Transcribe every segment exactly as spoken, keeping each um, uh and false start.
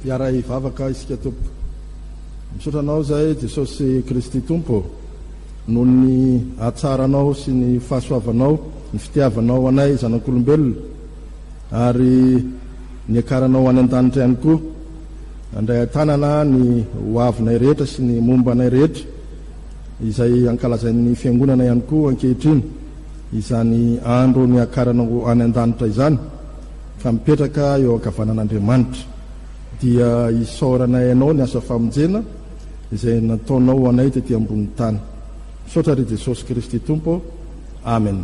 Iaray vavaka isika tompo. Misotranao zay Jesosy Kristy tompo noho ny atsaranao sy ny fahasoavanao, ny fitiavanao anay zanak'olombelona ary ny akaranao any an-danitra ihany koa. Andray tanana ny hoavinay rehetra sy ny mombanay rehetra izay ankalazain'ny fiangonana ihany koa ankehitriny izany andro ny akaranao any an-danitra izany ka mipetraka eo ankavanan'Andriamanitra dia isaoranay ianao ny asa famonjena izay nataonao anay tetỳ ambony tany. Misaotra ry Jesosy Kristy tompo. Amen.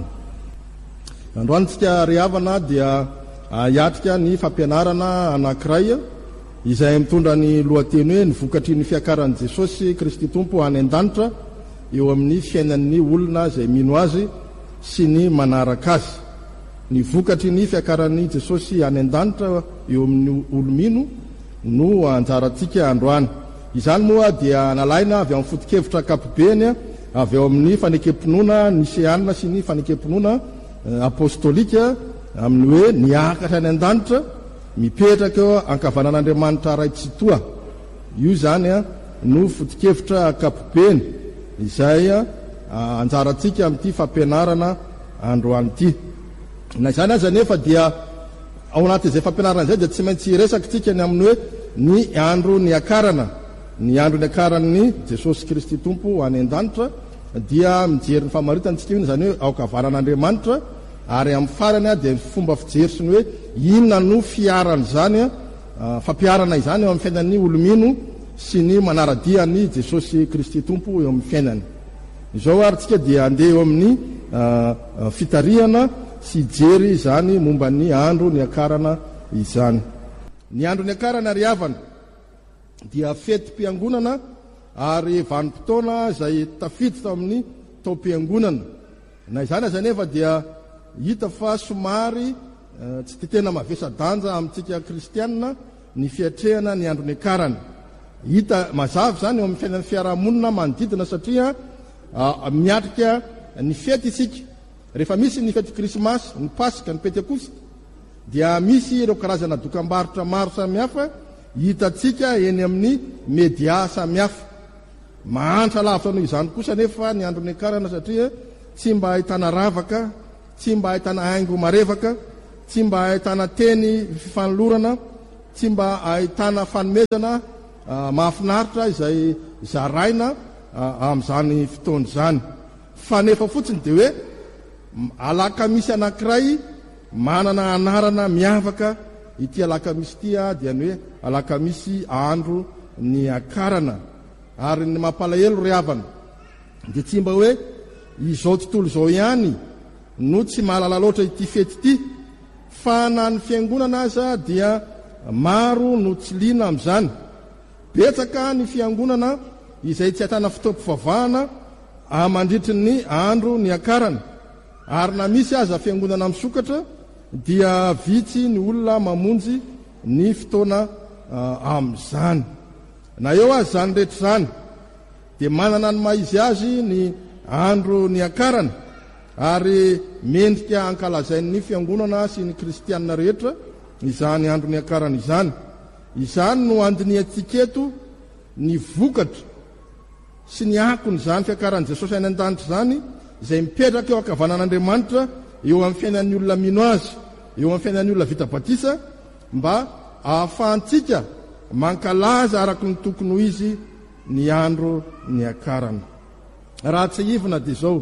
Androantsika riavana dia hiatrika ny fampianarana anankiray izay mitondra ny lohateny hoe ny vokatry ny fiakaran'i Jesosy Kristy tompo any an-danitra eo amin'ny fiainan'ny olona izay mino azy sy ny manaraka azy. Ny vokatry ny fiakaran'i Jesosy any an-danitra eo amin'ny olomino no anjarantsika androany. Izany moa dia nalaina avy amin'ny foto-kevitra ankapobeny avy eo amin'ny fanekempinoana nisianina sy ny fanekempinoana apostolika amin'ny hoe niakatra any an-danitra mipetraka eo ankavanan'Andriamanitra ray tsy toa. Io zany no foto-kevitra ankapobeny izay anjarantsika amin'ity fampianarana androany ity. Na izany aza nefa dia ao anatin'izay fampianarana izay dia tsy maintsy resakitsika ny amin'ny hoe ny andro ny akarana. Ny andro ny akaran'ny Jesosy Kristy tompo any an-danitra dia mijery ny famaritantsika io zany hoe aokavanan'Andriamanitra ary amin'ny farany dia fomba fijery sy ny hoe inona no fiarana zany fampiarana izany eo amin'ny fiainan'ny olomino sy ny manaradian'ny Jesosy Kristy tompo eo amin'ny fiainany. Izao ary tsika dia andeha eo amin'ny fitarihana sy jery izany momba ny andro ny akarana izany. Ny andro ny akarana ry havana dia fetim-piangonana ary vanim-potoana izay tafiditra tao amin'ny taom-piangonana. Na izany aza nefa dia hita fa somary tsy dia tena mavesa-danja amintsika kristianina ny fiatrehana ny andro ny akarana. Hita mazava zany eo amin'ny fiainan'ny fiarahamonina manodidina satria miatrika ny fety isika. Rehefa misy ny fety krismasy, ny pasika, ny pentekosty dia misy ireo karazana dokam-barotra maro samihafa hitatsika eny amin'ny media samihafa. Mahantra lavitra noho izany kosa nefa ny andro ny akarana satria tsy mba ahitana ravaka, tsy mba ahitana haingo marevaka, tsy mba ahitana teny fifanolorana, tsy mba ahitana fanomezana mahafinaritra izay zaraina amin'izany fotoana izany. Fa nefa fotsiny dia hoe alakamisy anankiray manana anarana miavaka ity alakamisy ity dia ny hoe alakamisy andro ny akarana. Ary ny mampalahelo ry havana dia tsy mba hoe izao tontolo izao ihany no tsy mahalala loatra ity fety ity, fa na ny fiangonana aza dia maro no tsy liana amin'izany. Betsaka ny fiangonana izay tsy ahitana fotoam-pivavahana amandritry ny andro ny akarana. Ary na misy aza fiangonana misokatra dia vitsy ny olona mamonjy ny fotoana amin'izany. Na eo azy zany rehetra zany dia manana ny maizy azy ny andro ny akarana ary mendrika ankalazain'ny fiangonana sy ny kristianina rehetra izany andro ny akarana izany. Izany no andiniantsika eto ny vokatra sy ny akony zany fiakaran'i Jesosy any an-danitra zany izay mipetraka eo ankavanan'Andriamanitra eo amin'ny fiainan'ny olona mino azy, eo amin'ny fiainan'ny olona vita batisa mba ahafahantsika mankalaza araky ny tokony ho izy ny andro ny akarana. Raha tsy ivona dia izao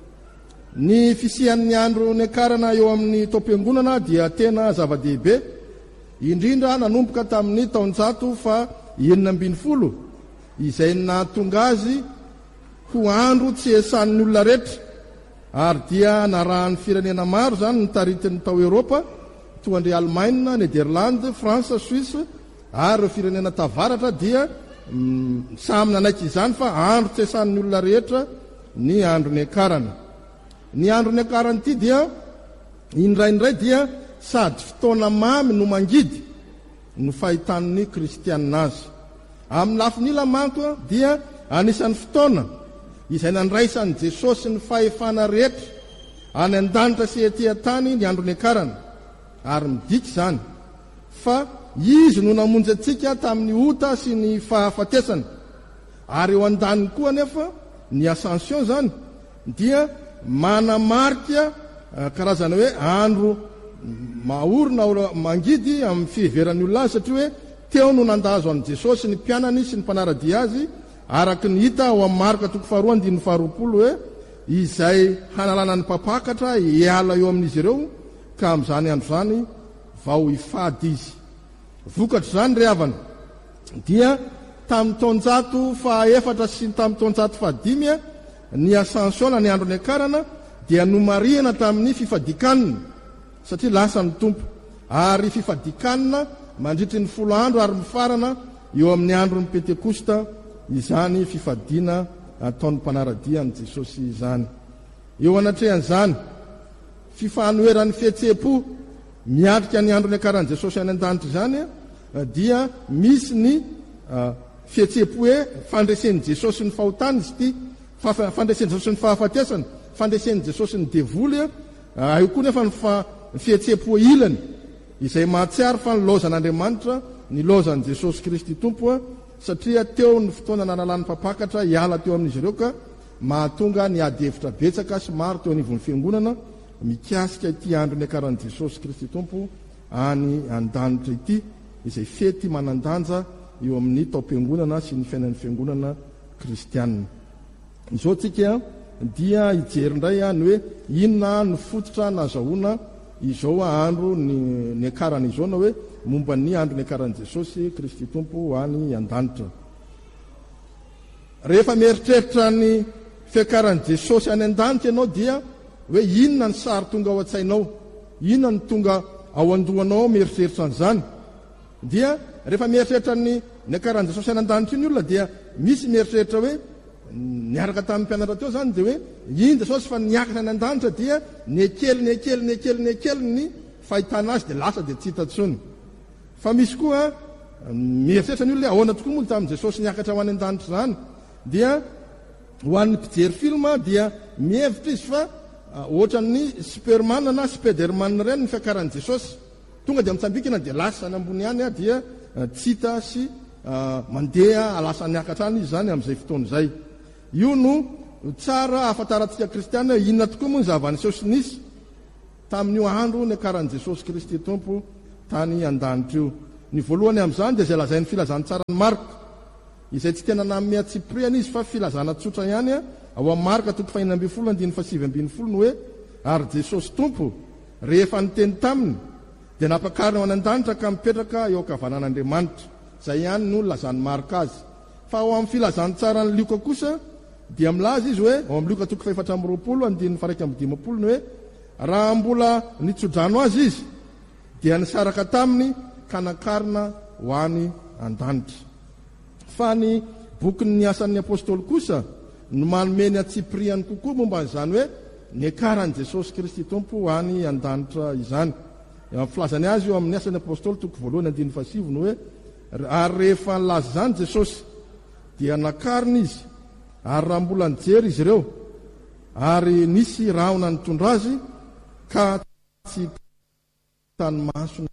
ny fisian'ny andro ny akarana eo amin'ny taom-piangonana dia tena zava-dehibe, indrindra nanomboka tamin'ny taonjato fa enina ambin'ny folo izay nahatonga azy ho andro tsy esan'ny olona rehetra ary dia narahan'ny firenena maro zany ny taritiny tao Eropa toa andry Allemagne, Nederlande, Fransa, Suisse ary ireo firenena tavaratra dia mm, samy nanaiky izany fa andro tsy esan'ny olona rehetra ny andro ny akarana. Ny andro ny akarana ity dia indraindray dia sady fotoana mamy no mangidy no fahitan'ny kristianina azy. Amin'ny lafin'ila manko dia anisan'ny fotoana izay nandraisan'i Jesosy ny fahefana rehetra any an-danitra sy etỳ an-tany ny andro ny akarana ary midika izany fa izy no namonjy atsika tamin'ny ota sy ny fahafatesana. Ary eo an-daniny koa nefa ny ascension zany dia manamarika karazana hoe andro maorina mangidy amin'ny fiheveran'ny olona azy, satria hoe teo no nandazo an' Jesosy ny mpianany sy ny mpanaradia azy, araky ny hita ao amin'ny marika toko faharoa andininy faharoapolo hoe izay hanalana ny mpapakatra hiala eo amin'izy ireo, ka amin'izany andro zany vao hifady izy. Vokatry zany ry havana dia tamin'ny taonjato fahaefatra sy tamin'ny taonjato fahadimy ny ascensiona ny andro ny akarana dia nomariana tamin'ny fifadikanina, satria lasa ny tompo. Ary fifadikanina mandritry ny folo andro ary mifarana eo amin'ny andro ny pentekosta, izany fifadiana ataon'ny mpanaradia ny Jesosy izany. Eo anatrehan'izany fifanoheran'ny fihetseham-po miatrika ny andro ny akaran'i Jesosy any an-danitra zany dia misy ny fihetseham-po hoe fandresen'i Jesosy ny fahotany izy ity, fandresen'i Jesosy ny fahafatesana, fandresen'i Jesosy ny devoly, io koa nefa ny fihetseham-po ilany izay mahatsiaro fa ny lozan'Andriamanitra, ny lozan'i Jesosy Kristy tompo, satria teo ny fotoana nanalany mpapakatra hiala teo amin'izy ireo, ka mahatonga ny ady hevitra betsaka sy maro teo anivon'ny fiangonana mikasika ity andro ny akaran'i Jesosy Kristy tompo any an-danitra ity, izay fety manandanja eo amin'ny taom-piangonana sy ny fiainan'ny fiangonana kristianina. Izao tsika dia hijery indray any hoe inona ny fototra nazahoana izao andro ny akarana izao, na hoe momba ny andro ny akaran'i Jesosy Kristy tompo any an-danitra. Rehefa mieritreritra ny fiakaran'i Jesosy any an-danitra ianao dia hoe inona ny sary tonga ao an-tsainao, inona ny tonga ao andohanao mieritreritra an'izany. Dia rehefa mieritreritra ny ny akaran'i Jesosy any an-danitra iny olona dia misy mieritreritra hoe niaraka tamin'ny mpianatra teo zany dia hoe iny Jesosy fa niakatra any an-danitra dia ny ekely ny ekely ny ekely ny ekely ny fahitana azy dia lasa dia tsy hita tsony. Fa misy koa mieritreritra ny olona ahoana tokoa moa tamin'i Jesosy niakatra ho any an-danitra zany, dia ho an'ny mpijery filma dia mihevitra izy fa ohatran'ny Superman na Spiderman ireny ny fiakaran'i Jesosy, tonga dia mitsambikina dia lasa any ambony any dia tsy hita sy mandeha alasa niakatra any izy zany amin'izay fotoana izay. Io no tsara ahafantarantsika kristiana inona tokoa moa ny zava-niseho nisy tamin'io andro ny akaran'i Jesosy Kristy tompo tany an-danitra io. Ny voalohany amin'izany dia izay lazain'ny filazany tsara ny Marka, izay tsy tena namea tsipriana izy fa filazana tsotra ihany ao amin'ny Marka toko faha enina ambin'ny folo andininy faha sivy ambin'ny folo no hoe ary Jesosy tompo rehefa niteny taminy dia napakarina ao any an-danitra ka mipetraka eo ankavanan'Andriamanitra. Zay ihany no lazany Marka azy. Fa ao amin'ny filazany tsara ny Luka kosa dia milaza izy hoe ao amin'ny Luka toko faha efatra amby roapolo andininy faha raika amby dimampolo no hoe raha mbola nitsodrano azy izy dia nisaraka taminy ka nakarina ho any an-danitra. Fa ny bokin'ny asan'ny apôstôly kosa no manome ny atsipriany kokoa momba an'izany hoe ny akaran'i Jesosy Kristy tompo ho any an-danitra izany. Filazany azy eo amin'ny asan'ny apôstôly toko voalohany andininy fahasivy no hoe ary rehefa nilaza zany Jesosy dia nakarina izy, ary raha mbola nijery izy ireo ary nisy rahona nitondra azy ka tsy tany masony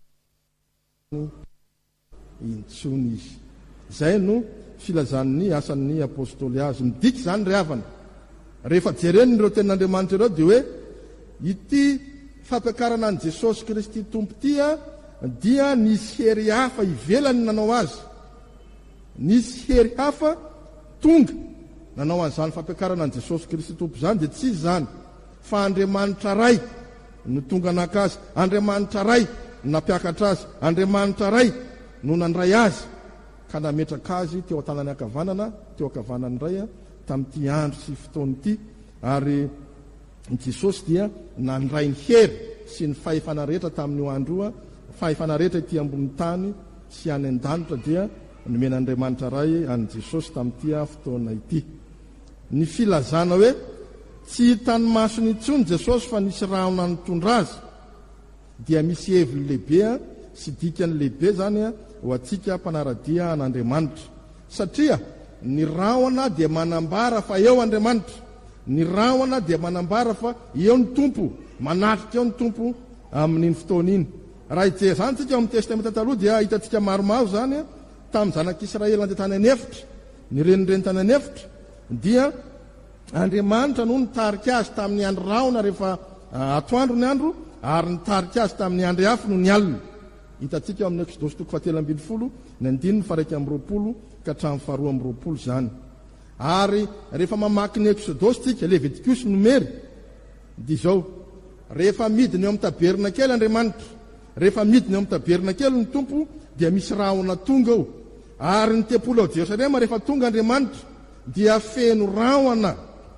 intsony izy. Zay no filazan'ny asan'ny apôstôly azy. Midiky zany ry havana, rehefa jereny ireo tenin'Andriamanitra ireo dia hoe ity fampiakarana an' Jesosy Kristy tompo tia dia nisy hery hafa ivelany nanao azy, nisy hery hafa tonga nanao an'izany fampiakarana an' Jesosy Kristy tompo zany, dia tsy zany fa Andriamanitra ray no tonga naka azy, Andriamanitra ray no nampiakatra azy, Andriamanitra ray no nandray azy ka nametraka azy teo an-tanany ankavanana, teo ankavanany ray tamin'ity andro sy fotoana ity. Ary Jesosy dia nandray ny hery sy ny fahefana rehetra tamin'io andro io, fahefana rehetra ity ambony tany sy any an-danitra dia nomen'Andriamanitra ray any Jesosy tamin'ity fotoana ity. Ny filazana hoe tsy hitany masony intsony Jesosy fa nisy rahona nitondra azy dia misy heviny lehibe sy dikany lehibe zany ho antsika mpanaradia an'Andriamanitra, satria ny rahona dia manambara fa eo Andriamanitra, ny rahona dia manambara fa eo ny tompo, manatrika eo ny tompo amin'iny fotoana iny. raha ije zany tsika amin'ny testamenta taloha dia hitantsika maromaro zany tamin'ny zanak'Israely andeha tany anefitra ny renireny tany anefitra dia Andriamanitra no nitarika azy tamin'ny andro raona rehefa atoandro ny andro ary nitarika azy tamin'ny andro hafa no ny alina. Hitantsika amin'ny Exodosy toko fahatelo ambin'ny folo ny andininy faraika amby roapolo ka hatramin'ny faharoa amby roapolo zany. Ary rehefa mamaky ny Exodosy tsika Leviticus Nomery dia izao rehefa midiny eo amin'ny taberna kely Andriamanitra rehefa midiny eo amin'ny taberna kely ny tompo dia misy rahona tonga ao ary ny tempolo ao Jerusalema rehefa tonga Andriamanitra dia feno rahona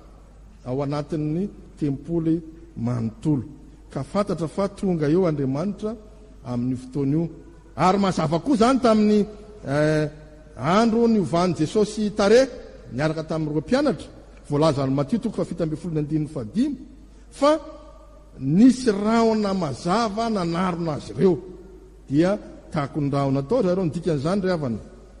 ao anatin'ny tempoly manontolo ka fantatra fa tonga eo Andriamanitra amin'ny fotoana io. Ary mazava koa zany tamin'ny eh, andro ny ovan'i Jesosy tare niaraka tamin'ny roa mpianatra voalaza ny Matio toko fafito ambin'ny folo ny andininy fadimy fa nisy rahona mazava nanarona azy ireo dia tahako ny rahona tao zareo nidikan'izany ry havana.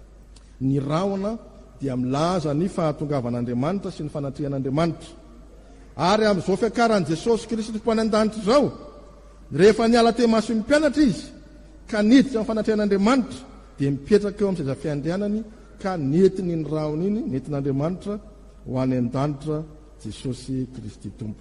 Ny rahona dia milaza ny fahatongavan'Andriamanitra sy ny fanatrehan'Andriamanitra. Ary amin'izao fiakaran'i Jesosy Kristy mpoany an-danitra izao rehefa niala temaso ny mpianatra izy ka niditra amin'ny fanatrehan'Andriamanitra dia mipetraka eo amin'ny seza fiandrianany ka netiny ny rahona iny netin'Andriamanitra ho any an-danitra Jesosy Kristy tompo.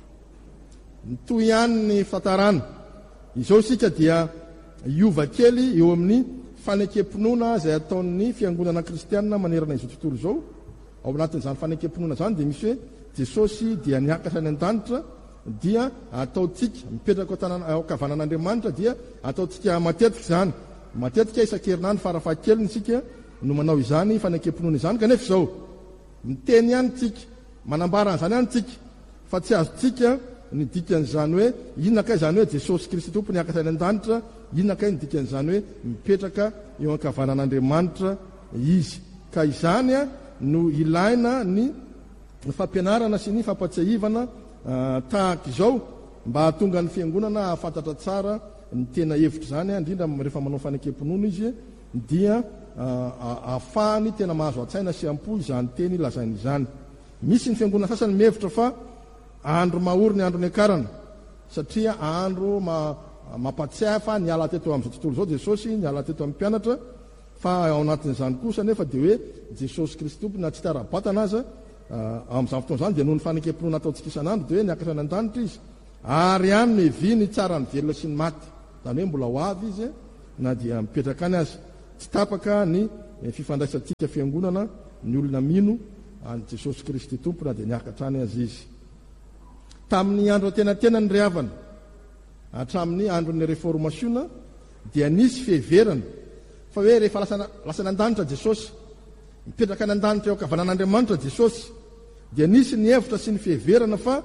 Nitoy ihany ny fatarana izao sika dia iova kely eo amin'ny fanekempinoana izay ataon'ny fiangonana kristianina manerana izao tontolo izao. Ao anatin'izany fanekempinoana zany dia misy hoe Jesosy dia niakatra any an-danitra dia ataontsika mipetraka ao kavanan'Andriamanitra dia ataontsika matetika zany matetika isan-kerinandro farafahakeliny sika no manao izany fanekempinoana izany kanefa izao miteny ihany tsika manambara an'izany ihany tsika fa tsy azotsika ny dikan'izany hoe inona kay izany hoe Jesosy Kristy tompo niakatra any an-danitra inona kay ny dikan'izany hoe mipetraka eo an-kavanan'Andriamanitra izy ka izany no ilaina ny fampianarana sy ny fampatsiahivana uh, tahaka izao mba hahatonga ny fiangonana hahafantatra tsara ny tena hevitra zany indrindra rehefa manao fanekempinoana izy dia ahafahany uh, tena mahazo an-tsaina sy ampo izany teny lazainy izany. Misy ny fiangonana sasany mihevitra fa andro mahory ny andro ny akarana satria andro ma, mampatsiahy fa niala teto amin'izao tontolo izao Jesosy niala teto amin'ny mpianatra fa ao anatin'izany kosa nefa dia hoe Jesosy Kristy tompo na tsy tara-batana aza uh, amin'izany fotoana izany dia noho ny fanekempinoana ataontsika isan'andro dia hoe niakatra any an-danitra izy ary ihany mevy ny tsara ny velona sy ny maty zany hoe mbola ho avy izy na dia mipetraka any azy tsy tapaka ny fifandraisantsika fiangonana ny olona mino any Jesosy Kristy tompo na dia niakatra any azy izy. Tamin'ny andro tena tena ny riavana hatramin'ny andron'ny reformationa dia nisy fiheverana fa hoe rehefa lasana an-danitra Jesosy mipetraka any an-danitra eo kavanan'Andriamanitra Jesosy dia nisy ny hevitra sy ny fiheverana fa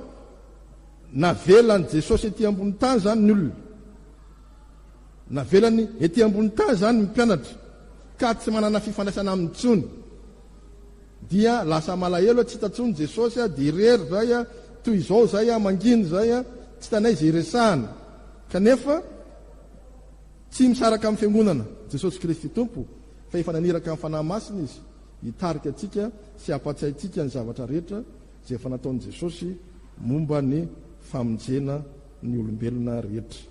navelany Jesosy ety ambony tany zany ny olona navelany ety ambony tany zany mpianatra ka tsy manana fifandraisana amin'ny tsony dia lasa malahelo tsy hitatsony Jesosy dia irery zay toy izao zay manginy zay tsy tanay izay iresahana kanefa tsy misaraka amin'ny fiangonana Jesosy Kristy tompo fa efa naniraka amin'ny fanahy masina izy hitarika atsika sy hampatsiahintsika ny zavatra rehetra izay efa nataon'i Jesosy momba ny famonjena ny olombelona rehetra.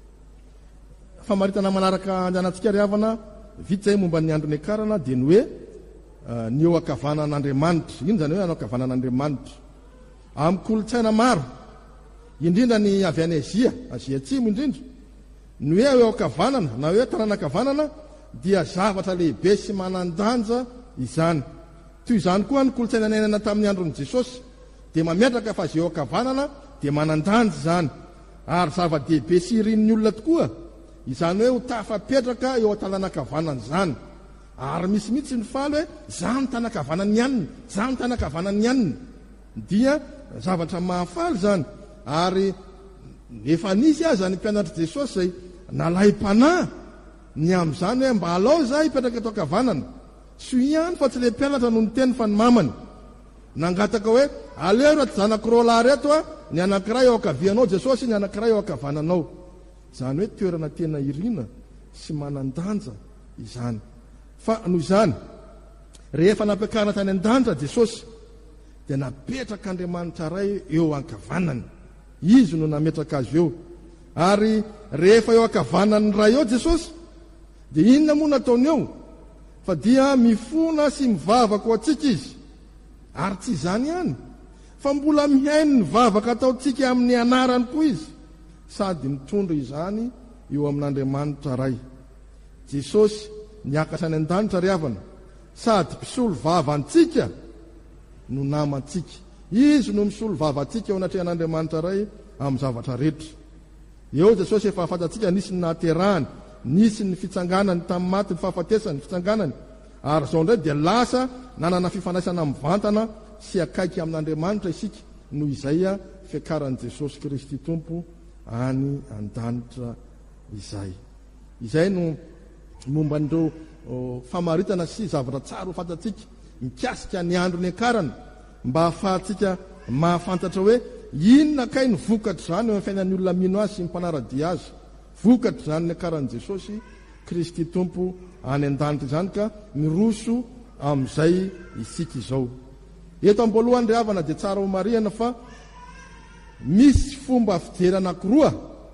Famaritana manaraka andehanantsika ry havana vita zay momba ny andro ny akarana dia ny hoe uh, ny eo akavanan'Andriamanitra. Ino zany hoe anao akavanan'Andriamanitra amin'ny kolotsaina maro indrindra ny avy any Azia Azia atsimo indrindra ny hoe eo akavanana na hoe taranakavanana dia zavatra lehibe sy manan-danja izany. Toy izany koa ny kolotsaina nainana tamin'ny andron'i Jesosy dia mametraka fa azy eo akavanana dia manan-danja izany ary zava-dehibe sy irin'ny olona tokoa izany hoe ho tafapetraka eo an-tanànakavanana izany ary misy mihitsy ny faly hoe zany tanakavanany ianina zany tanakavanany ianina dia zavatra mahafaly zany ary efa nisy aza ny mpianatra Jesosy zay nalay-panahy ny amin'izany hoe mba alao za hipetraka eto akavanana sy ihany fa tsy le mpianatra no niteny fa ny mamany nangataka hoe aleo raty zanak'ireo lahy reto a ny anankiray eo akavianao Jesosy ny anankiray eo akavananao. Zany hoe toerana tena irina sy manan-danja izany. Fa noho izany rehefa nampiakarana tany an-danitra Jesosy dia napetraka Andriamanitra ray eo ankavanany izy no nametraka azy eo Ary rehefa eo akavanany ray eo Jesosy, dia inona moa nataony eo? Fa dia mifona sy mivavaka ho antsika izy. Ary tsy izany ihany, fa mbola mihaino ny vavaka ataontsika amin'ny anarany koa izy, sady mitondra izany eo amin'Andriamanitra ray. Jesosy niakatra any an-danitra ry havana, sady mpisolo vavantsika no namantsika. Izy no misolo vavantsika eo anatrehan'Andriamanitra ray amin'ny zavatra rehetra. Eo Jesosy efa ahafantatsika nisy ny nahaterahany, nisy ny fitsanganany tamin'ny maty, ny fahafatesany, ny fitsanganany. Ary zao indray dia lasa nanana fifandraisana mivantana sy akaiky amin'Andriamanitra isika, noho izay fiakaran'i Jesosy Kristy Tompo any an-danitra izay. Izay no momba n'ireo famaritana sy zavatra tsara ho fantatsika mikasika ny andro ny akarana, mba ahafahantsika mahafantatra hoe inona kay ny vokatra zany eo amin'ny fiainan'ny olona mino azy sy mimpanaradia azy. Vokatra zany ny akaran'i Jesosy Kristy Tompo any an-danitra izany, ka miroso amin'izay isika izao. Eto am-boalohany ry havana dia tsara ho marihana fa misy fomba fijery anankiroa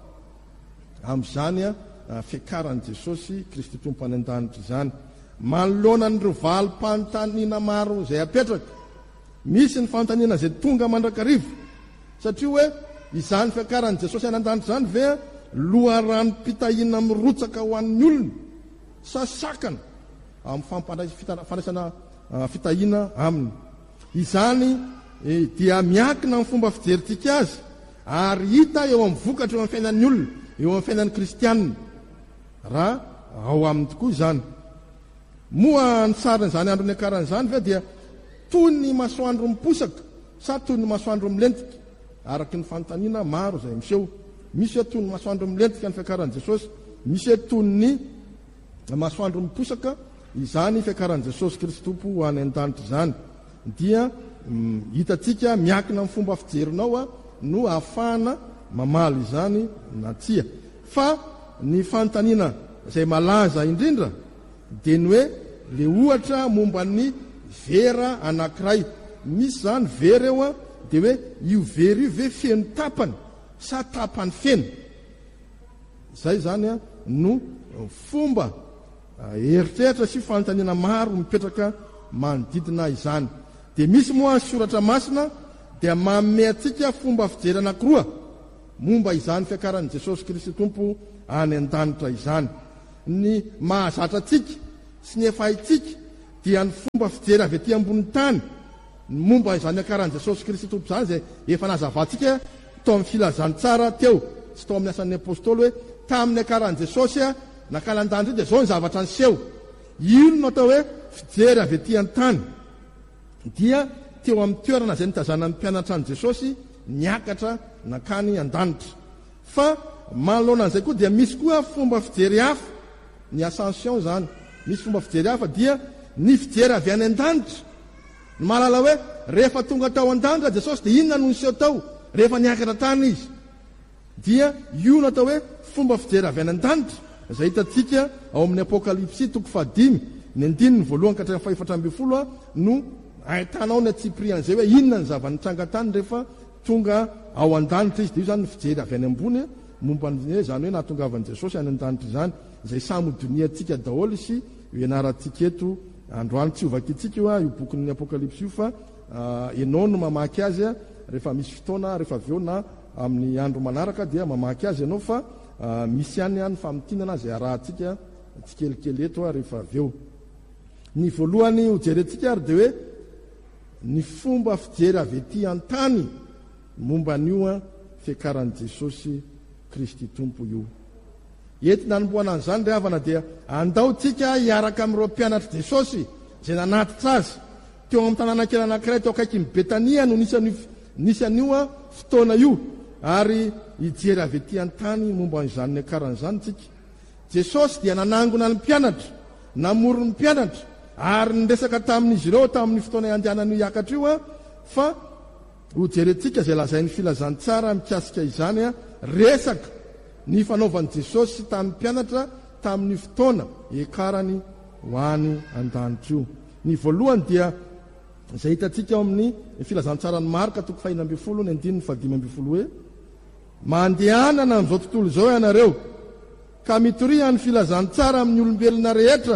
amin'izany fiakaran'i Jesosy Kristy Tompo any an-danitra izany. Manoloana n'ireo valim-panontaniana maro izay apetraka, misy ny fanontaniana izay tonga mandrakarivo, satria hoe izany fiakaran'i Jesosy any an-danitra izany ve loharanom-pitahiana mirotsaka ho an'ny olona sa sakana amin'ny fampandraisana fitahiana aminy. Izany dia miankina amin'ny fomba fijerintsika azy, ary hita eo amin'ny vokatra eo amin'ny fiainan'ny olona, eo amin'ny fiainan'ny kristianina, raha ao aminy tokoa izany. Moa ny sarin'izany andro ny akaran'izany ve dia toy ny masoandro miposaka sa toy ny masoandro milentika? Araky ny fanontaniana maro izay miseho. Misy hoe toy ny masoandro milentika ny fiakaran'i Jesosy, misy hoe toy ny masoandro miposaka. Izany fiakaran'i Jesosy Kristy Tompo ho any an-danitra izany dia mm, hitatsika miankina amin'ny fomba fijerinao no ahafahana mamaly izany na tsia. Fa ny fanontaniana izay malaza indrindra dia ny hoe le ohatra momba ny vera anankiray. Misy zany vera eo a, dia hoe io vera io ve feno tapany sa tapany feno? Zay zany a no fomba eritreritra sy fanontaniana maro mipetraka manodidina izany. Dia misy moa ny soratra masina dia manome antsika fomba fijery anankiroa momba izany fiakaran'i Jesosy Kristy Tompo any an-danitra izany. Ny mahazatra atsika sy ny efa haitsika dia ny fomba fijery avy etỳ ambony tany momba izany fiakaran'i Jesosy Kristy Tompo izany, izay efa nazavantsika tao amin'ny filazantsara teo sy tao amin'ny asan'ny apôstôly hoe tamin'ny akaran'i Jesosy a nakalan-danitra dia zao ny zavatra niseho. Ino no atao hoe fijery avy etỳ an-tany? Dia teo amin'ny toerana izay nitazanan'ny mpianatra an'i Jesosy niakatra nakany an-danitra. Fa manoloana an'izay koa dia misy koa fomba fijery hafa, ny ascension zany. Misy fomba fijery hafa dia ny fijery avy any an-danitra. Ny mahalala hoe rehefa tonga tao an-danitra Jesosy dia inona no niseho tao rehefa niakatra tany izy? Dia io no atao hoe fomba fijery avy any an-danitra, izay hitatsika ao amin'ny Apokalipsy toko fahadimy ny andininy voalohany ka hatramin'ny fahaefatra ambin'ny folo no ahitanao ny atsiprian'izay hoe inona ny zava-nitranga tany rehefa tonga ao an-danitra izy. Dia io zany ny fijery avy any ambony momba ny zany hoe nahatongavan'i Jesosy any an-danitra izany, izay samy doniantsika daholo sy ianarantsika eto androany. Tsy ovaka itsika io io bokin'ny Apokalipsy io, fa ianao no mamaky azy rehefa misy fotoana, rehefa avy eo na amin'ny andro manaraka dia mamaky azy ianao, fa misy ihany ihany famitinana izay arahantsika tsikelikely eto rehefa avy eo. Ny voalohany ho jerentsika ary dia hoe ny fomba fijery avy etỳ an-tany momba an'io fiakaran'i Jesosy Kristy Tompo io. Ety nanomboana an'izany ry havana dia andaontsika hiaraka amin'ireo mpianatra Jesosy izay nanatitra azy teo amin'ny tanàna kely anankiray teo akaiky ny Betania no nisy an'io fotoana io, ary hijery avy etỳ an-tany momba izany ny akaran'izany tsika. Jesosy dia nanangona ny mpianatra, namoro ny mpianatra, ary niresaka tamin'izy ireo tamin'ny fotoana andehanan'io hiakatra io, fa ho jerentsika izay lazain'ny filazantsara mikasika izany resaka ny fanaovan'i Jesosy tamin'ny mpianatra tamin'ny fotoana ekarany ho any an-danitra io. Ny voalohany dia izay hitatsika ao amin'ny filazantsara ny Marka toko fahina ambin'ny folo ny andininy fahadimy ambin'ny folo hoe mandehanana amin'izao tontolo izao ianareo ka mitoria ny filazany tsara amin'ny olombelona rehetra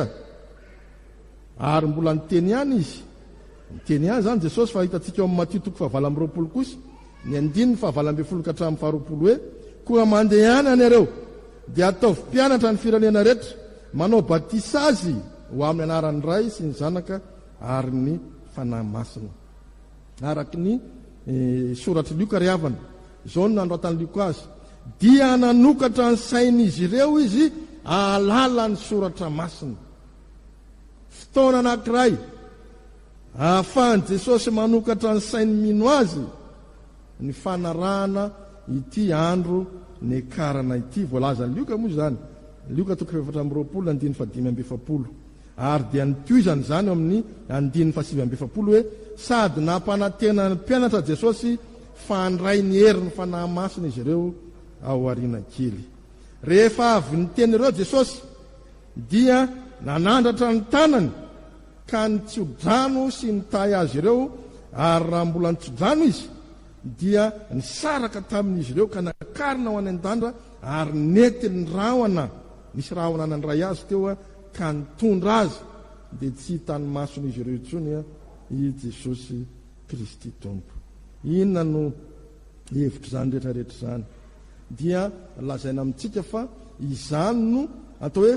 ary mbola niteny ihany izy niteny ihany zany Jesosy fa hitantsika eo amin'ny Matthieu toko fahavalo amby roapolo kosa ny andininy fahavalo amby folo ka hatramin'ny faharoapolo hoe koa mandehanana ianareo dia ataovy mpianatra ny firenena rehetra manao batisazy ho amin'ny anaran'ny Ray sy ny Zanaka ary ny fanahy masina araky ny eh, soratry Lioka ry havana izao no nandroatany Lioka azy dia nanokatra ny sain'izy ireo izy ahalala ny soratra masina fotoana anankiray ahafahany Jesosy manokatra ny sainy mino azy ny fanarahana ity andro ny karana ity voalazany Lioka moa zany Lioka toko efatra amby roapolo andiny fa dimy amby efapolo ary dia nitoizany zany amin'ny andiny fa sivy amby efapolo hoe sady nampanantena ny mpianatra Jesosy fa andray ny hery ny fanahy masina izy ireo ao aoriana kely rehefa avy niteny ireo Jesosy dia nanandratra ny tanany ka nitsodrano sy nitay azy ireo ary raha mbola nitsodrano izy dia nisaraka tamin'izy ireo ka nakarina ho any an-dandra ary nety ny rahona nisy rahona nandray azy teo ka nitondra azy dia tsy hitany masony izy ireo intsony i Jesosy Kristy Tompo. Inona no hevitra zany rehetrarehetra zany dia lazaina amintsika fa izany no atao hoe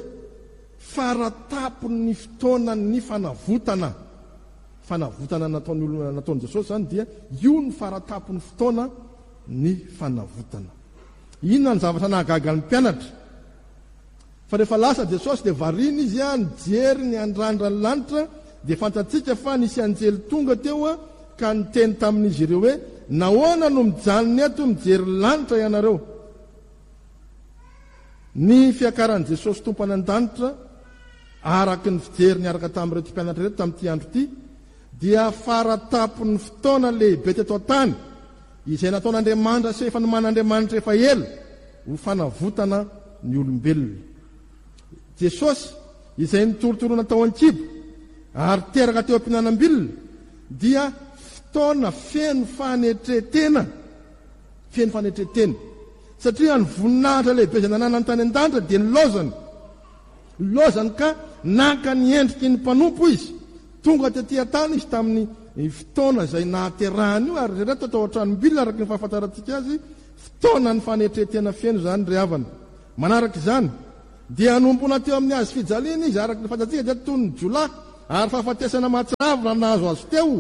faratapony fotoana ny fanavotana fanavotana nataony olona nataony Jesosy zany dia io ny faratapony fotoana ny fanavotana. Inona ny zavatra nahagaga ny mpianatra fa rehefa lasa Jesosy dia variny izy a nijery ny andrandra ny lanitra dia fantatsika fa nisy anjely tonga teo ka niteny tamin'izy ireo hoe nahoana no mijanony eto mijery lanitra ianareo. Ny fiakaran'i Jesosy tompony an-danitra araky ny fijery ny araka tamin'ireto mpianatra reto tamin'ity andro ity dia faratapony fotoana lehibe teto an-tany izay nataon'Andriamanitra sy efa noman'Andriamanitra efa ela ho fanavotana ny olombelona. Jesosy izay nitorotoroana tao an-kibo ary teraka teo am-pihinanam-bilona dia fotoana feno fanetretena feno fanetretena satria ny voninahitra lehibe izay nanana ny tany an-danitra dia nilozany lozany ka naka ny endriky ny mpanompo izy tonga tetỳ tany izy tamin'ny fotoana izay nahaterahany io ary rehetra atao an-tranom-bilona araky ny fahafantarantsika azy fotoana ny fanetretena feno zany ry havana. Manaraka izany dia anompona teo amin'ny azy fijaliana izy araky ny fantatsika dia toy ny Jola ary fahafatesana mahatsiravina nahazo azy teo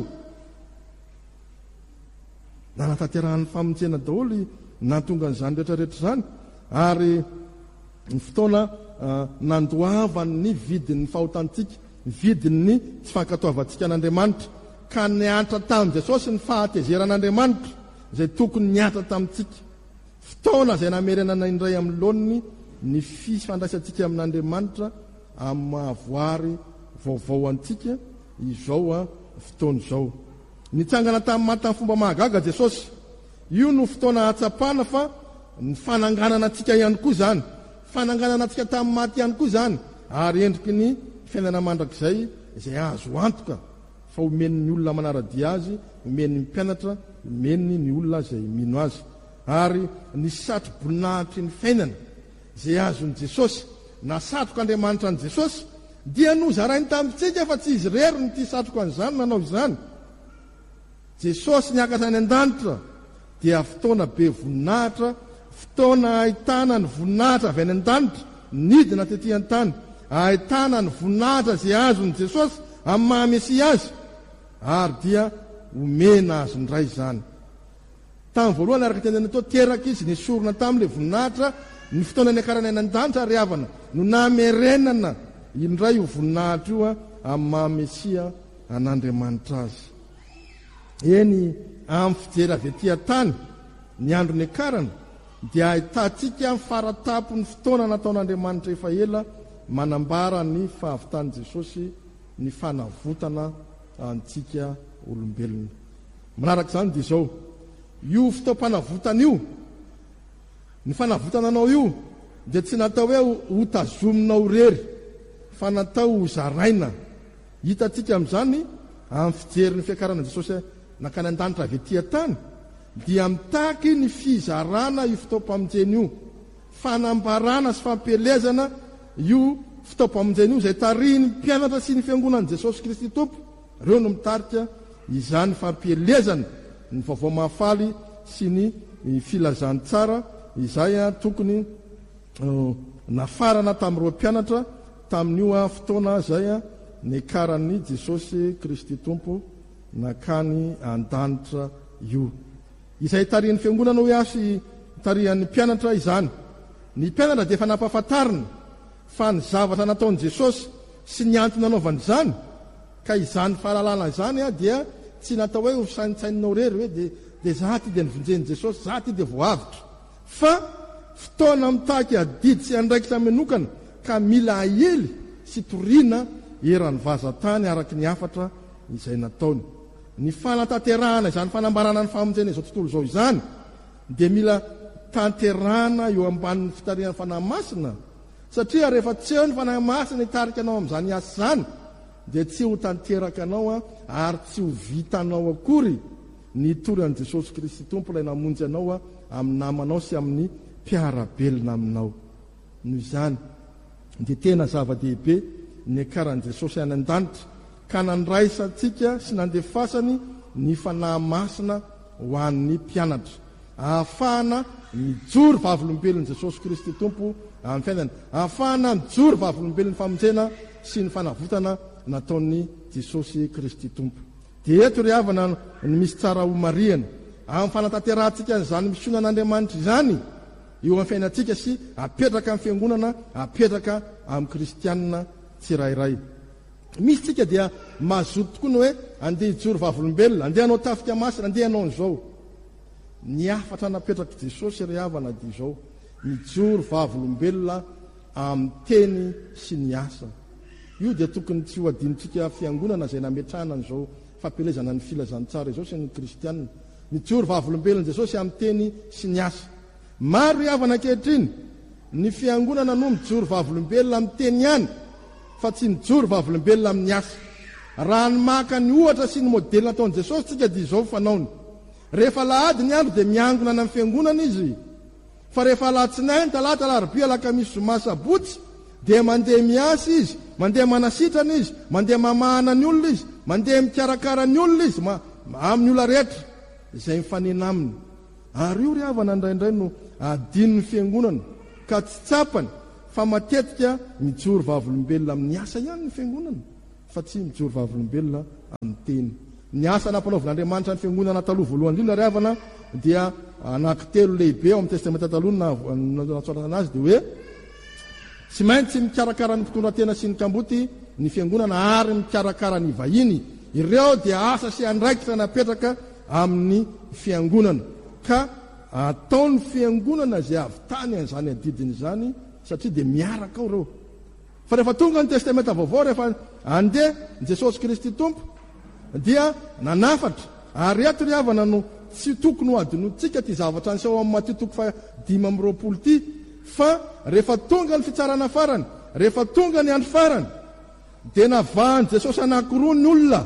nanatanterahan'ny famonjena daholo natonga an'izany rehetrarehetra zany ary ny fotoana uh, nandoavany ny vidin'ny fahotantsika vidin'ny tsy fankatoavantsika an'Andriamanitra ka niantra tamin'i Jesosy ny fahatezeran'Andriamanitra izay tokony niantra tamintsika fotoana izay namerenana indray amin'ny lohan'ny ny fifandraisantsika amin'Andriamanitra amin'ny mahavoary vaovao antsika izao a fotoana izao. Nitsangana tamin'ny maty tamin'ny fomba mahagaga Jesosy io no fotoana hatsapana fa ny fananganana antsika ihany koa zany fananganana antsika tamin'ny maty ihany koa zany ary endriky ny fiainana mandrakizay izay azo antoka fa omeny ny olona manaradia azy omeny ny mpianatra omeny ny olona izay mino azy ary ny satro-boninahitry ny fiainana izay azon'i Jesosy na satrok'Andriamanitra ny Jesosy dia nozarainy tamintsika fa tsy izy rery ny ty satroka an'izany nanao izany. Jesosy niakatra any an-danitra dia fotoana be voninahitra fotoana ahitana ny voninahitra avy any an-danitra nidina tetỳ an-tany ahitana ny voninahitra izay azon'i Jesosy amin'ny mahamesia azy ary dia omena azy ndray izany. Tamin'ny voalohany araka tendany atao teraka izy nisorona tamin'ilay voninahitra ny fotoana niakarana any an-danitra ry havana no namerenana indray io voninahitra io amin'ny mahamesia an'Andriamanitra azy. Eny amin'ny fijery avy etỳ an-tany ny andro niakarana dia ahitantsika ny faratapony fotoana nataon'Andriamanitra efa ela manambara ny fahavitan'i Jesosy ny fanavotana antsika olombelona. Manaraka izany dia izao io fotoam-panavotana io ny fanavotananao io dia tsy natao hoe ho tazominao rery fa natao ho zaraina. Hitantsika amin'izany amin'ny fijery ny fiakarana Jesosy nakany an-danitra avy etỳ an-tany dia mitaky ny fizarana io fitaopamonjeny io, fanambarana sy fampelezana io fitaopamonjeny io zay tarihin'ny mpianatra sy ny fiangonan'i Jesosy Kristy Tompo. Reo no mitarika izany fampelezana ny vaovao mahafaly sy ny filazantsara izay a tokony uh, nafarana tamin'ireo mpianatra tamin'io a fotoana zay a nikaran'ny Jesosy Kristy Tompo nakany an-danitra io. Izay tarihin'ny fiangonana hoe asy tarihan'ny mpianatra izany. Ny mpianatra dia efa nampahafantarina fa ny zavatra nataon'i Jesosy sy ny antony nanaovany izany, ka izany fahalalana izany a dia tsy natao hoe ho saintsainao rery hoe de de za ty dia nivonjen'i Jesosy, za ty dia voavitra, fa fotoana mitaky adidy sy andraikitra manokana ka mila ahely sy toriana eran'ny vazatany araky ny afatra izay nataony. Ny fanatanterahana izany fanambarana ny famonjena izao tontolo izao izany dia mila tanterahana eo ambanin'ny fitarihan'ny fanahy masina, satria rehefa tsy eo ny fanahy masina hitarika anao amin'izany asa izany dia tsy ho tanteraka anao a ary tsy ho vitanao akory ny tory an'i Jesosy Kristy Tompo ilay namonjy anao a amin'ny namanao sy amin'ny mpiarabelona aminao. Noho izany dia tena zava-dehibe ny akaran'i Jesosy any an-danitra ka nandraisantsika sy nandefasany ny fanahy masina ho an'ny mpianatra, ahafahana mijoro vavolombelon'i Jesosy Kristy Tompo amin'ny fiainana, ahafahana mijoro vavolombelon'ny famonjena sy ny fanavotana nataon'ny Jesosy Kristy Tompo. Dia eto ry havana ny misy tsara ho mariana amin'ny fanatanterantsika izany misionan'Andriamanitra izany eo amin'ny fiainantsika sy apetraka amin'ny fiangonana, apetraka amin'ny kristianina tsirairay. Misy tsika dia mazoto tokoa ny hoe andeha hijoro vavolombelona, andeha hanao tafika masina, andeha hanao an'izao. Ny afatra napetraka Jesosy ry havana dia izao, mijoro vavolombelona amin'ny teny sy ny asa. Io dia tokony tsy ho adinontsika fiangonana zay nametrahana an'izao fampelezana ny filazantsara izao sy ny kristianina. Mijoro vavolombelona Jesosy amin'ny teny sy ny asa. Maro ry havana ankehitriny ny fiangonana no mijoro vavolombelona amin'ny teny ihany, fa tsy mijoro vavolombelona amin'ny asa. Raha ny maka ny ohatra sy ny modely nataon'i Jesosy tsika dia izao fanaony. Rehefa lahady ny andro dia miangona any amin'ny fiangonana izy, fa rehefa alatsinainy, talata, alarobia, alakamisy, zoma, sabotsy dia mandeha miasa izy, mandeha manasitrana izy, mandeha mamahana ny olona izy, mandeha mikarakara ny olona izy ma, amin'ny olona rehetra izay mifanena aminy. Ary io ry havana indraindray no adin'ny fiangonana ka tsy tsapany fa matetika mijoro vavolombelona amin'ny asa ihany ny fiangonana, fa tsy mijoro vavolombelona amin'ny teny. Ny asa nampanaovan'Andriamanitra ny fiangonana taloha voalohany indrindra ry havana dia anankitelo lehibe ao amin'ny testamenta taloha natsoratra azy dia hoe tsy maintsy mikarakara ny mpitondratena sy ny kamboty ny fiangonana ary mikarakara ny vahiny. Ireo dia asa sy andraikitra napetraka amin'ny fiangonana, ka ataon'ny fiangonana zay avy tany an'izany adidiny izany satria dia miaraka ao reo. Fa rehefa tonga ny testamenta vaovao, rehefa andeha Jesosy Kristy Tompo dia nanafatra. Ary eto ry havana no tsy tokony ho adinotsika ty zavatra an'isao amin'ny Matteo toko fa dimy amby roapolo ty, fa rehefa tonga ny fitsarana farany, rehefa tonga ny andro farany dia navahany Jesosy anankiroa ny olona,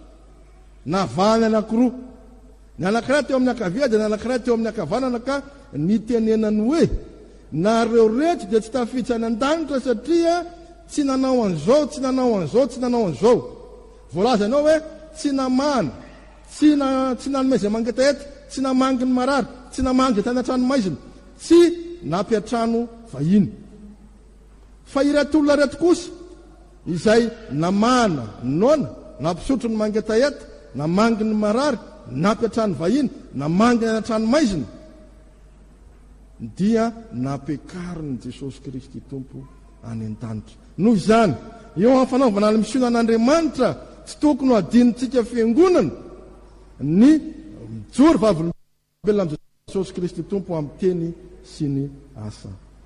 navahany anankiroa, ny anankiray teo amin'ny ankavia dia ny anankiray teo amin'ny ankavanana, ka nitenenany hoe nareo rehetra dia tsy tafiditra any an-danitra satria tsy nanao an'izao, tsy nanao an'izao, tsy nanao an'izao. Voalaza ianao hoe tsy namana, tsy na tsy nanomeza mangetaheta, tsy namangy ny marary, tsy namangy tany an-trano maizina, tsy nampiatrano vahiny. Fa ireto olona reto kosa izay namana nona, nampisotro ny mangetaheta, namangy ny marary, nampiatrano vahiny, namangy ny an-trano maizina, dia nampiakariny Jesosy Kristy Tompo any an-danitra. Noho izany, eo amin'ny fanaovana ny misionan'Andriamanitra tsy tokony ho adinontsika fiangonana ny mijoro vavolombelona amin'ny Jesosy Kristy Tompo amin'ny teny sy ny asa.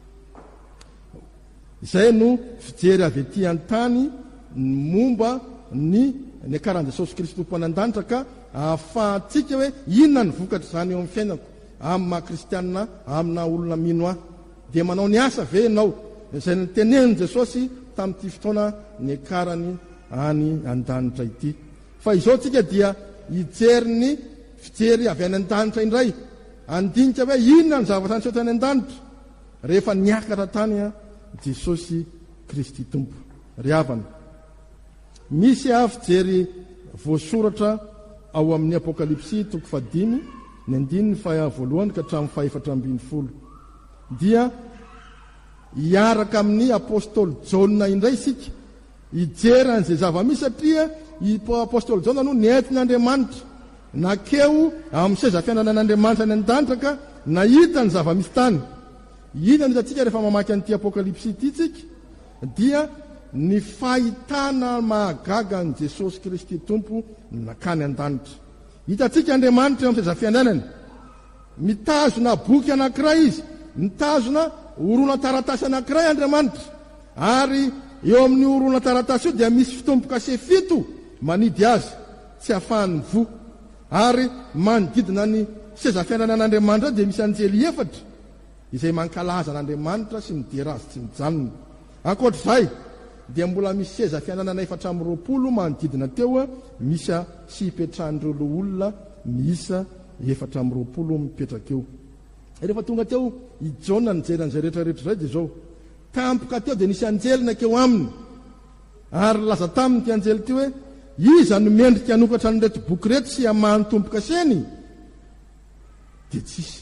Izay no fijery avy ety an-tany momba ny ny akaran'i Jesosy Kristy Tompo any an-danitra, ka ahafahantsika hoe inona ny vokatra izany eo amin'ny fiainako amin'ny maha-kristianina, amina olona mino ahy, dia manao ny asa ve ianao izay nitenen'i Jesosy tamin'ity fotoana ny akarany any an-danitra ity. Fa izao tsika dia hijery ny fijery avy any an-danitra indray, andinika hoe inona ny zavatra niseho tany an-danitra rehefa niakatra tany a Jesosy Kristy Tompo. Ry havana, misy ah fijery voasoratra ao amin'ny Apokalipsy toko fadimy ny andininy faha voalohany ka hatramin'ny fahaefatra ambin'ny folo, dia hiaraka amin'ny apôstôly Jaona indray isika hijery an'izay zava-misy, satria i apôstôly Jaona no nentin'Andriamanitra nakeo amin'ny seza fiainanan'Andriamanitra ny an-danitra ka nahita ny zava-misy tany. Ina no hitantsika rehefa mamaky an'ity Apokalipsy ity tsika, dia ny fahitana mahagaga an' Jesosy Kristy Tompo nakany an-danitra. Hitantsika Andriamanitra eo amin'ny seza fiainanany, mitazona boky anankiray izy, mitazona orona taratasy anankiray Andriamanitra, ary eo amin'ny orona taratasy io dia misy fitomboka se fito manidy azy tsy ahafahany vo, ary manodidina ny seza fiainanan'Andriamanitra dia misy anjely efatra izay mankalaza an'Andriamanitra sy midera azy tsy mijanona. Ankoatr'izay dia mbola misy seza fiainanana efatra amby roapolo manodidina teo, misy sy hipetrahan'ireo lo olona miisa efatra amby roapolo mipetraka eo. Rehefa tonga teo i Jaona nijery an'izay rehetrarehetra izay dia zao, tampoka teo dia nisy anjely nakeo aminy, ary laza taminy ty anjely ty hoe iza no mendrika hanokatra nyreto boky reto sy hamahany tompoka seny, dia tsisy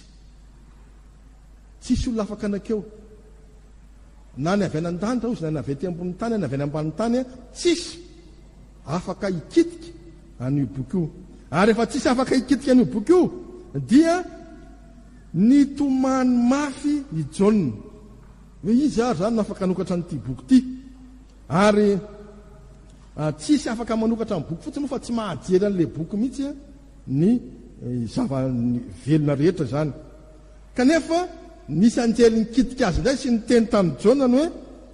tsisy olona afaka nakeo, na ny avy any an-danitra ozy, na ny avy ety ambony tany, na ny avy any ambany tany, tsisy afaka hikitika an'io boky io. Ary rehefa tsisy afaka hikitika an'io boky io, dia nitomany mafy i Jaona hoe izy ary zany no afaka hanokatra n'ity boky ity, ary uh, tsisy afaka manokatra ny boky fotsiny moa fa tsy mahajery an'le boky mihitsy ny eh, zava-velona rehetra zany. Kanefa nisy anjely nikitika azy indray sy niteny tamin'ny Jaona hoe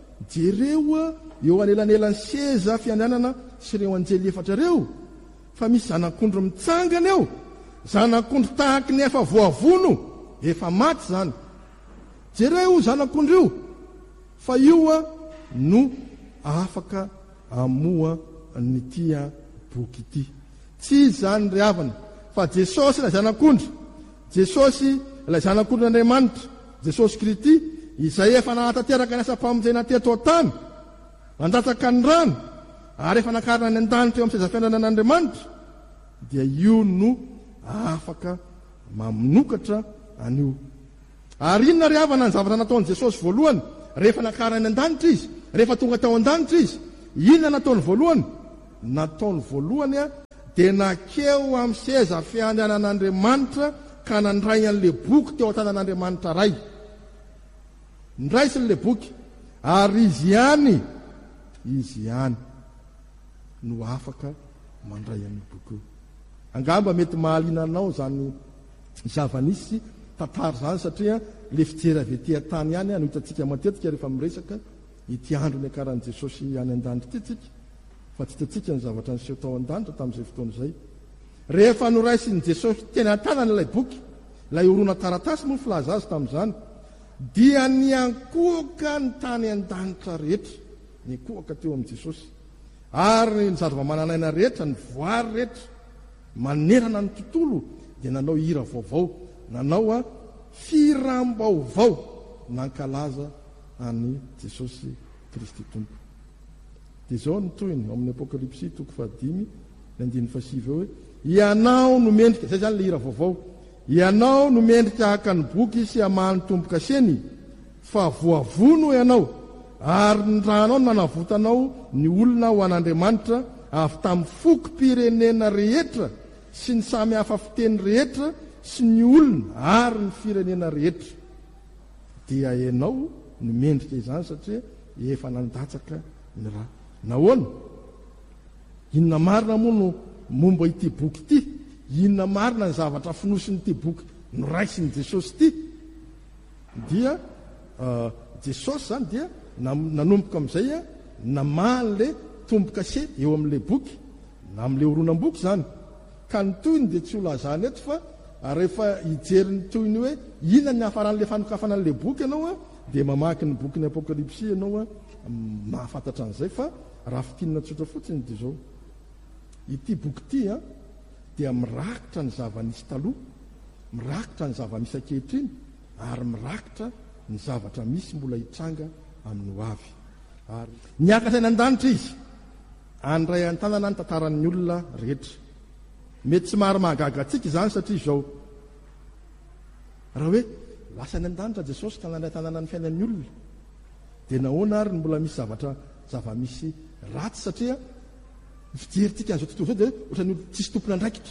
jereo eo anelanelan'ny seza fiananana sy ireo anjely efatra reo fa misy zanak'ondro mitsangana eo, zanak'ondro tahaka ny efa voavono, efa maty zany. Jereo zanak'ondro io fa io no afaka amoa ny tia boky ity. Tsy zany ry havana fa Jesosy ilay zanak'ondro, Jesosy ilay zanak'ondro n'Andriamanitra, Jesosy Kristy izay efa nahatateraka ny asa-pamonjena teto an-tany, nandatsaka ny rano, ary efa nakarina ny an-danitra eo amin'ny seza fiainanan'Andriamanitra, dia io no afaka mamonokatra an'io. Ary inona ry havana ny zavatra nataon'i Jesosy voalohany rehefa nakarina ny an-danitra izy, rehefa tonga tao an-danitra izy, inona nataony voalohany? Nataony voalohany a dia nakeo amin'ny seza fiananan'Andriamanitra ka nandray an'le boky teo an-tanan'Andriamanitra ray, ndraisiny le boky, ary izy ihany izy ihany no afaka mandray an'io boky io. Angamba mety mahalinanao zany zava-nisy tantara zany, satria le fijery avy ety an-tany ihany no hitantsika matetika rehefa miresaka ity andro ny akaran'i Jesosy any an-danitra ity tsika, fa tsy hitantsika ny zavatra niseho tao an-danitra tamin'izay fotoana izay. Rehefa noraisin'i Jesosy teny an-tanany ilay boky, ilay orona taratasy moa filaza azy tamin'izany, dia niankohaka ny tany an-danitra rehetra, niankohaka teo amin'i Jesosy, ary ny zava-mananaina rehetra, ny voary rehetra, manerana ny tontolo dia nanao hira vaovao, nanao a firam-baovao nankalaza any Jesosy Kristy Tompo. Dia zao ny toyny amin'ny Apokalipsy toko fadimy ny andininy fasivy eo hoe ianao no mendrika, zay zany le hira vaovao, ianao no mendrika haka ny boky sy hamahany tompoka seny, fa voavono ianao, ary ny ranao no manavotanao ny olona ho an'Andriamanitra avy tamin'ny fokom-pirenena rehetra sy ny samy hafa fiteny rehetra sy ny olona ary ny firenena rehetra. Dia ianao no mendrika izany satria efa nandatsaka ny raha. Nahoana? Inona marina moa no momba ity boky ity? Inona marina ny zavatra finosin'ity boky noraisin'i Jesosy ity? Dia uh, Jesosy zany dia nanomboka amin'izay a namaly le tomboka se eo amin'le boky na amin'le horonam-boky zany, ka ny toyny dia tsy ho lazany eto fa rehefa hijery ny toyny hoe inona ny hafaran'le fanokafana an'le boky ianao a, dia mamaky ny boky ny Apokalipsy ianao a mahafantatra an'izay. Fa raha fitinina tsotra fotsiny dia zao, ity boky ity a dia mirakitra ny zava-nisy taloha, mirakitra ny zava-misy ankehitriny, ary mirakitra ny zavatra misy mbola hitranga amin'ny ho avy. Ary niakatra eny an-danitra izy, andray an-tanana ny tantaran'ny olona rehetra. Mety tsy maro mahagaga antsika izany satria izao raha hoe lasa ny an-danitra Jesosy ka nandray tanana ny fiainan'ny olona, dia nahoana ary ny mbola misy zavatra zava-misy ratsy, satria fijerintsika an'izao tontolo izao dia ohatran'ny olo tsisy tompona andraikitra,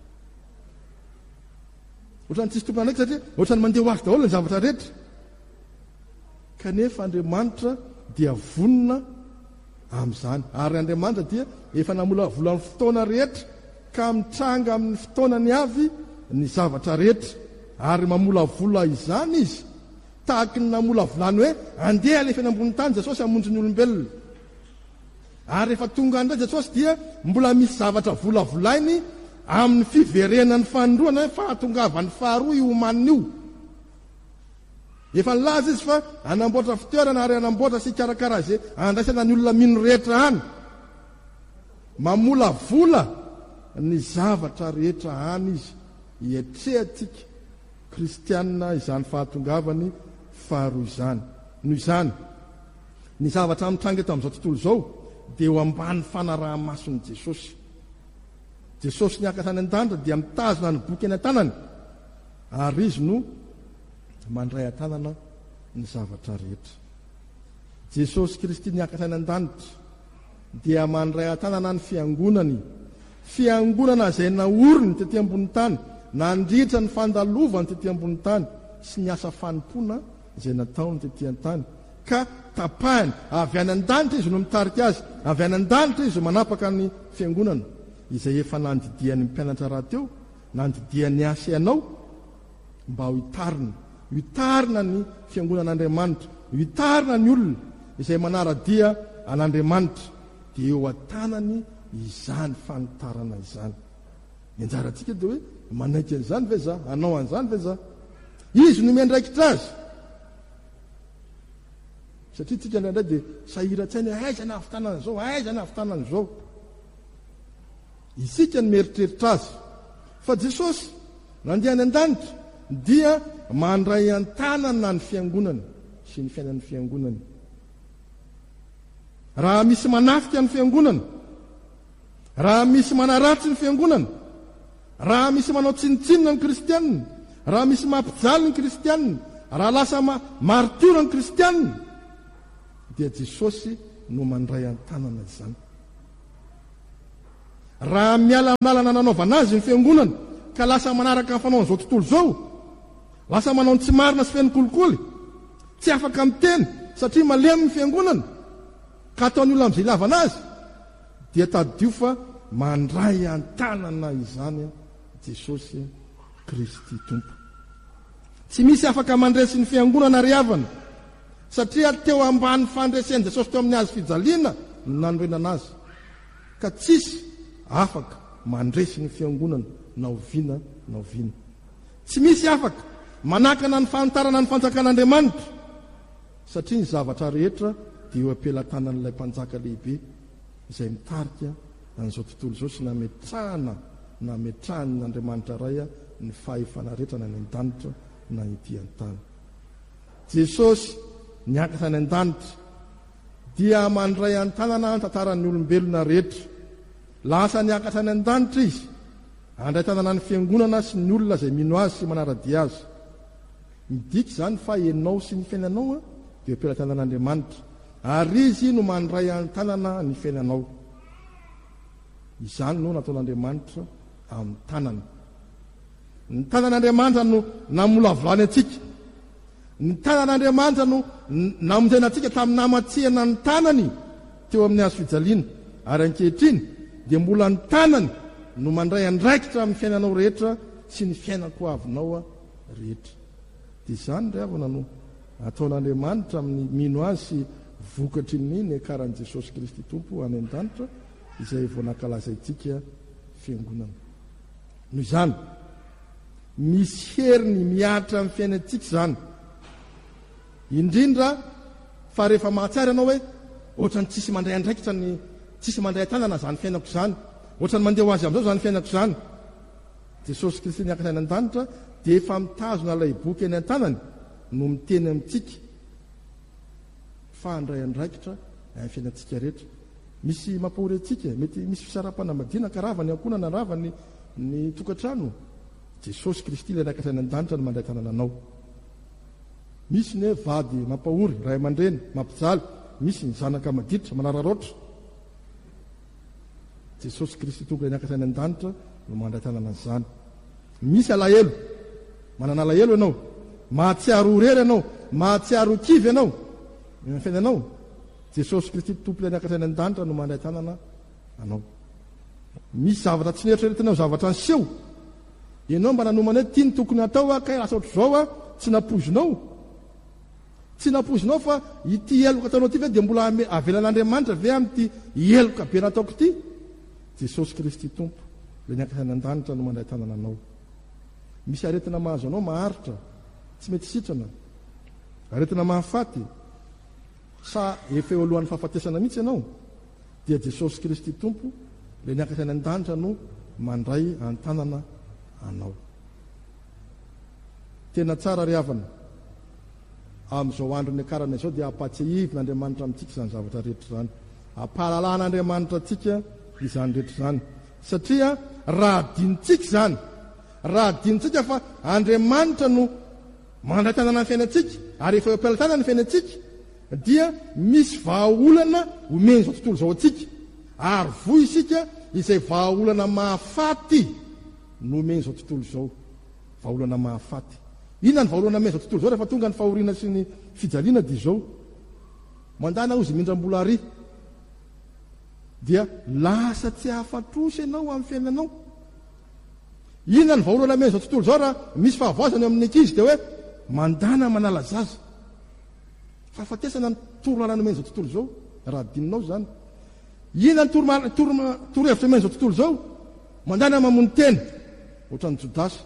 ohatran'ny tsisy tompona andraikitra satria ohatran'ny mandeha ho avy daholo ny zavatra rehetra. Kanefa Andriamanitra dia vonona amin'izany, ary Andriamanitra dia efa namola volan'ny fotoana rehetra ka mitranga amin'ny fotoanany avy ny zavatra rehetra, ary mamola vola izany izy tahaka ny namola volany hoe andeha alefa eny ambony tany Jesosy hamonjy ny olombelona. Ary rehefa tonga andray Jesosy dia mbola misy zavatra volavolainy amin'ny fiverenany fanondroana fahatongavany faharoa io omanina io. Efa nilaza izy fa anamboatra fitoerana ary anamboatra sy karakara izay andraisana ny olona mino rehetra any, mamola vola ny zavatra rehetra any izy hietrehantsika kristianina izany fahatongavany faharoa izany. Noho izany ny zavatra mitranga eto amin'izao tontolo izao dia eo ambany fanaraha-mason'i Jesosy. Jesosy niakatra any an-danitra dia mitazona ny boky eny an-tanany, ary izy no mandray an-tanana ny zavatra rehetra. Jesosy Kristy niakatra any an-danitra dia mandray an-tanana ny fiangonany, fiangonana izay naoriny tetỳ ambony tany, nandritra ny fandalovany tetỳ ambony tany sy ny asa fanompoana izay nataony tetỳ an-tany, ka tapahany avy any an-danitra izy no mitarika azy, avy any an-danitra izy no manapaka ny fiangonana izay efa nandidiany mpianatra rahateo, nandidiany asa ianao mba ho hitarina, hitarina ny fiangonan'Andriamanitra, hitarina ny olona izay manara-dia an'Andriamanitra, dia eo an-tanany izany fanotarana izany. Ny anjarantsika dia hoe manaiky an'izany ve za, anao an'izany ve za? Izy no miandraikitra azy, satria tsika indraindray dia sahiran-tsaina aiza na havitanana izao, aiza na havitanana izao. Isika ny mieritreritra azy, fa Jesosy nandeha any an-danitra dia mandray an-tanana ny fiangonany sy ny fiainan'ny fiangonany. Raha misy manafika ny fiangonana, raha misy manaratsy ny fiangonana, raha misy manao tsinitsinina ny kristianina, raha misy mampijaly ny kristianina, raha lasa martiora ny kristianina, dia Jesosy no mandray an-tanana izany. Raha miala amin'ny lalana nanaovana azy ny fiangonana ka lasa manaraka ny fanaon'izao tontolo izao, lasa manao ny tsy marina sy feno kolikoly, tsy afaka miteny satria malemy ny fiangonana, ka ataony olona amin'izay ilavana azy, dia tadio fa mandray an-tanana izany Jesosy Kristy Tompo. Tsy misy afaka mandresy ny fiangonana ry havana, satria teo ambany fandresen'i Jesosy teo amin'ny azy fijaliana no nanorenana azy, ka tsisy afaka mandresy ny fiangonana na oviana na oviana. Tsy misy afaka manakana ny fantarana ny fanjakan'Andriamanitra, satria ny zavatra rehetra dia eo ampelantanan'ilay mpanjaka lehibe izay mitarika an'izao tontolo izao sy nametrahana nametrahan'Andriamanitra ray ny fahefana rehetra na ny an-danitra na ety an-tany. Jesosy niakatra any an-danitra dia mandray an-tanana ny tantaran'ny olombelona rehetra. Lasa niakatra any an-danitra izy, andray tanana ny fiangonana sy ny olona izay mino azy sy manara-dia azy. Midika izany fa ianao sy ny fiainanao dia ampelantanan'Andriamanitra, ary izy no mandray an-tanana ny fiainanao. Izany no nataon'Andriamanitra amin'ny tanana. Ny tanan'Andriamanitra no namola volany atsika, ny tanan'Andriamanitra no namonjena atsika tamin'ny namatsiana ny tanany teo amin'ny azo fijaliana, ary ankehitriny dia mbola ny tanany no mandray andraikitra amin'ny fiainanao rehetra sy ny fiainako avinao rehetra. Dia izany ry havana no ataon'Andriamanitra amin'ny mino azy sy vokatry ny niakaran'i Jesosy Kristy Tompo any an-danitra izay vao nankalazaitsika fiangonana. Noho izany misy heriny miatra amin'ny fiainantsika izany, indrindra fa rehefa mahatsara ianao hoe ohatrany tsisy mandray andraikitra ny tsisy mandray tanana izany fiainako izany, ohatrany mandeha ho azy amin'izao izany fiainako izany, Jesosy Kristy niakatra any an-danitra dia efa mitazona ilay boky eny an-tanany no miteny amintsika fa andray andraikitra amin'ny fiainantsika rehetra. Misy mampahory antsika, mety misy fisaraha-panambadiana ka ravany ankonana ravany ny tokantrano. Jesosy Kristy ilay niakatra any an-danitra no mandray tanana anao. Misy ny vady mampahory, ray aman-dreny, mampijaly, misy ny zanaka maditra, manararoatra. Jesosy Kristy tonga ilay niakatra any an-danitra no mandray tanana an'izany. Misy alahelo, manana alahelo ianao, mahatsiaro rery ianao, mahatsiaro kivy ianao, ny fiainanao. Jesosy Kristy tompo ilay niakatra any an-danitra no mandray tanana anao. Misy zavatra tsy nieritreretinao, zavatra niseho, ianao mba nanomana hoe tiany tokony atao a kay lasa ohatr'izao a tsy napozinao. Tsy napozinao fa ity eloka ataonao ity ve dia mbola avelan'Andriamanitra ve amin'ity eloka be nataoko ity. Jesosy Kristy tompo ilay niakatra any an-danitra no mandray tanana anao. Misy aretina mahazo anao maharitra, tsy mety sitrana, aretina mahafaty, sa efa eo alohan'ny fahafatesana mihitsy ianao, dia Jesosy Kristy tompo ilay niakatra any an-danitra no mandray an-tanana anao. Tena tsara ry havana, amin'izao andro ny akarana izao dia ampatsiahivin'Andriamanitra amintsika izany zavatra rehetra izany, ampahalalan'Andriamanitra antsika izany rehetra izany, satria raha adinitsika izany, raha adinitsika fa Andriamanitra no mandray tanana ny fiainantsika ary efa eo am-pialatana ny fiainantsika, dia misy vahaolana omeny izao tontolo izao atsika, ary voy isika izay vahaolana mahafaty no omeny izao tontolo izao, vahaolana mahafaty. Inona ny vahaolana omeny izao tontolo izao rehefa tonga ny fahoriana sy ny fijaliana dia izao, mandana ozy mindram-bola ary dia lasa tsy hahafatrosy ianao amin'ny fiainanao. Inona ny vahaolana omeny izao tontolo izao raha misy fahavoazana eo amin'ny ankizy dia hoe mandana manala zaza. Fahafatesana ny torolalana omeny izao tontolo izao raha dininao izany. Inona ny torohevitra omeny izao tontolo izao? Mandana mamono tena ohatran'ny Jodasy.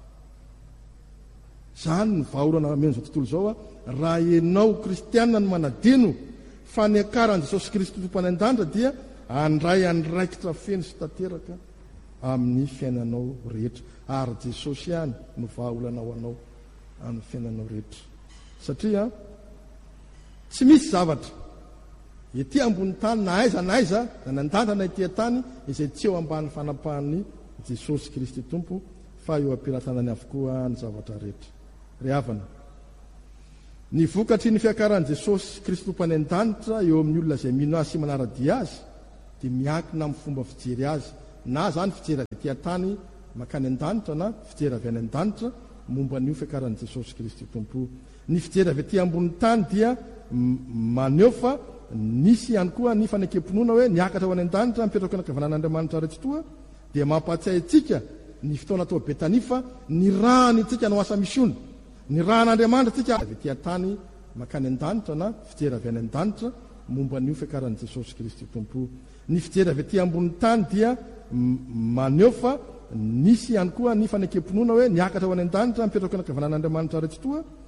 Izany ny vahaolana omeny izao tontolo izao a raha ianao kristianina no manadino fa ny akaran'i Jesosy Kristy tompo any an-danitra dia andray andraikitra feno sy tanteraka amin'ny fiainanao rehetra, ary Jesosy ihany no vahaolana ho anao amin'ny fiainanao rehetra. Satria tsy misy zavatra ety ambony tany na aiza na aiza na ny an-danitra na ety an-tany izay tsy eo ambany fanapahan'ny Jesosy Kristy tompo, fa eo am-pilatanany avokoa ny zavatra rehetra. Ry havana, ny vokatry ny fiakaran'i Jesosy Kristy tompo any an-danitra eo amin'ny olona izay mino azy sy manaradia azy dia miankina amin'ny fomba fijery azy, na zany fijery avy ety an-tany makany an-danitra na fijery avy any an-danitra momba an'io fiakaran'i Jesosy Kristy tompo. Ny fijery avy ety ambony tany dia maneho fa nisy ihany koa ny fanekempinoana hoe niakatra ho any an-danitra mipetraka eo ankavanan'Andriamanitra rehetra toa, dia mampatsiahy antsika ny fotoana tao Betania fa ny rahany itsika no asa misiona, ny rahan'Andriamanitra tsika avy ety an-tany makany an-danitra na fijery avy any an-danitra momba an'io fiakaran'i Jesosy Kristy tompo. Ny fijery avy ety ambony tany dia maneho fa nisy ihany koa ny fanekempinoana hoe niakatra ho any an-danitra mipetraka eo ankavanan'Andriamanitra rehetra toa,